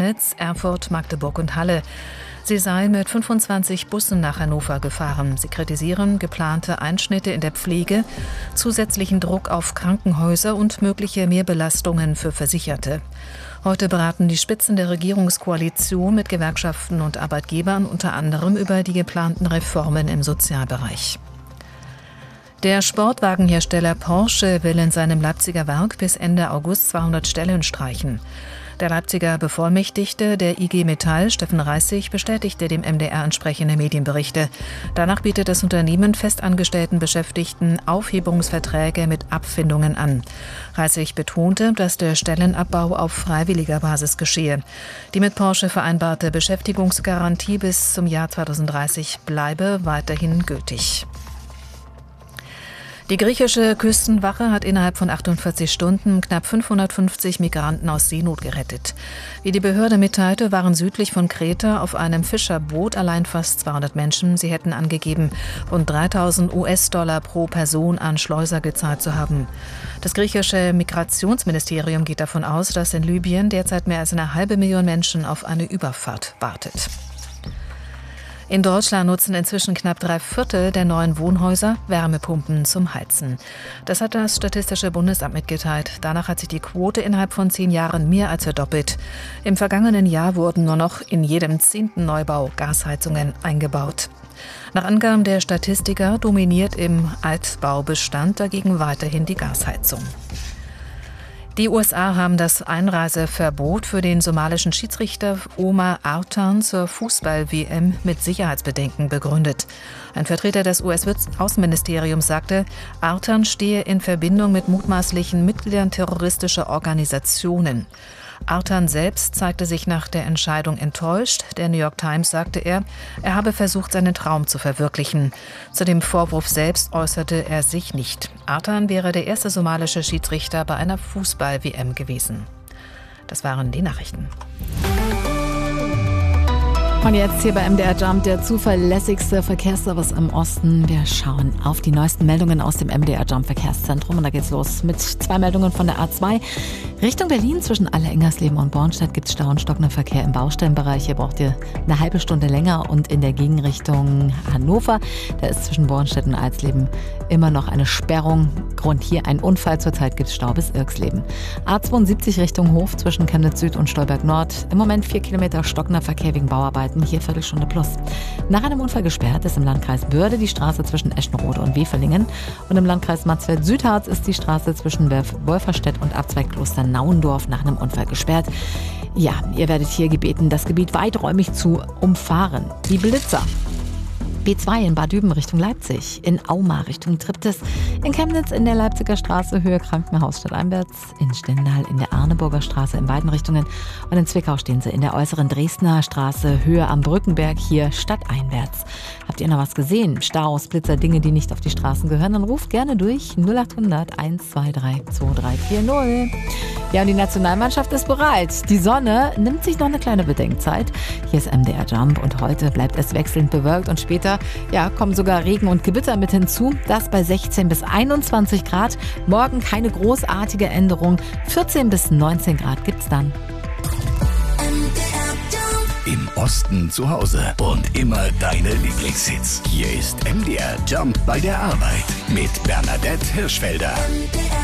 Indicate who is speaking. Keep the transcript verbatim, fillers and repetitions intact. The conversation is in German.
Speaker 1: Chemnitz, Erfurt, Magdeburg und Halle. Sie sei mit fünfundzwanzig Bussen nach Hannover gefahren. Sie kritisieren geplante Einschnitte in der Pflege, zusätzlichen Druck auf Krankenhäuser und mögliche Mehrbelastungen für Versicherte. Heute beraten die Spitzen der Regierungskoalition mit Gewerkschaften und Arbeitgebern unter anderem über die geplanten Reformen im Sozialbereich. Der Sportwagenhersteller Porsche will in seinem Leipziger Werk bis Ende August zweihundert Stellen streichen. Der Leipziger Bevollmächtigte der I G Metall, Steffen Reissig, bestätigte dem M D R entsprechende Medienberichte. Danach bietet das Unternehmen festangestellten Beschäftigten Aufhebungsverträge mit Abfindungen an. Reissig betonte, dass der Stellenabbau auf freiwilliger Basis geschehe. Die mit Porsche vereinbarte Beschäftigungsgarantie bis zum Jahr zweitausenddreißig bleibe weiterhin gültig. Die griechische Küstenwache hat innerhalb von achtundvierzig Stunden knapp fünfhundertfünfzig Migranten aus Seenot gerettet. Wie die Behörde mitteilte, waren südlich von Kreta auf einem Fischerboot allein fast zweihundert Menschen. Sie hätten angegeben, rund dreitausend US-Dollar pro Person an Schleuser gezahlt zu haben. Das griechische Migrationsministerium geht davon aus, dass in Libyen derzeit mehr als eine halbe Million Menschen auf eine Überfahrt wartet. In Deutschland nutzen inzwischen knapp drei Viertel der neuen Wohnhäuser Wärmepumpen zum Heizen. Das hat das Statistische Bundesamt mitgeteilt. Danach hat sich die Quote innerhalb von zehn Jahren mehr als verdoppelt. Im vergangenen Jahr wurden nur noch in jedem zehnten Neubau Gasheizungen eingebaut. Nach Angaben der Statistiker dominiert im Altbaubestand dagegen weiterhin die Gasheizung. Die U S A haben das Einreiseverbot für den somalischen Schiedsrichter Omar Artan zur Fußball-W M mit Sicherheitsbedenken begründet. Ein Vertreter des U S-Außenministeriums sagte, Artan stehe in Verbindung mit mutmaßlichen Mitgliedern terroristischer Organisationen. Artan selbst zeigte sich nach der Entscheidung enttäuscht. Der New York Times sagte er, er habe versucht, seinen Traum zu verwirklichen. Zu dem Vorwurf selbst äußerte er sich nicht. Artan wäre der erste somalische Schiedsrichter bei einer Fußball-W M gewesen. Das waren die Nachrichten.
Speaker 2: Und jetzt hier bei M D R Jump, der zuverlässigste Verkehrsservice im Osten. Wir schauen auf die neuesten Meldungen aus dem M D R Jump Verkehrszentrum. Und da geht's los mit zwei Meldungen von der A zwei. Richtung Berlin zwischen Aller-Ingersleben und Bornstedt gibt es Stau und stockenden Verkehr im Baustellenbereich. Hier braucht ihr eine halbe Stunde länger. Und in der Gegenrichtung Hannover, da ist zwischen Bornstedt und Alsleben immer noch eine Sperrung. Grund hier ein Unfall. Zurzeit gibt es Stau bis Irksleben. A zweiundsiebzig Richtung Hof zwischen Chemnitz Süd und Stolberg Nord. Im Moment vier Kilometer stockender Verkehr wegen Bauarbeiten. Hier Viertelstunde plus. Nach einem Unfall gesperrt ist im Landkreis Börde die Straße zwischen Eschenrode und Weferlingen. Und im Landkreis Matzfeld-Südharz ist die Straße zwischen Wolferstedt und Abzweigkloster Nauendorf nach einem Unfall gesperrt. Ja, ihr werdet hier gebeten, das Gebiet weiträumig zu umfahren. Die Blitzer. B zwei in Bad Düben Richtung Leipzig, in Auma Richtung Triptis, in Chemnitz in der Leipziger Straße Höhe Krankenhaus stadteinwärts, in Stendal in der Arneburger Straße in beiden Richtungen und in Zwickau stehen sie in der äußeren Dresdner Straße Höhe am Brückenberg hier stadteinwärts. Habt ihr noch was gesehen? Staus, Blitzer, Dinge, die nicht auf die Straßen gehören? Dann ruft gerne durch null acht hundert eins zwei drei zwei drei vier null. Ja, und die Nationalmannschaft ist bereit. Die Sonne nimmt sich noch eine kleine Bedenkzeit. Hier ist M D R Jump und heute bleibt es wechselnd bewölkt und später ja, kommen sogar Regen und Gewitter mit hinzu. Das bei sechzehn bis einundzwanzig Grad. Morgen keine großartige Änderung. vierzehn bis neunzehn Grad gibt's dann.
Speaker 3: Im Osten zu Hause und immer deine Lieblingshits. Hier ist M D R Jump bei der Arbeit mit Bernadette Hirschfelder.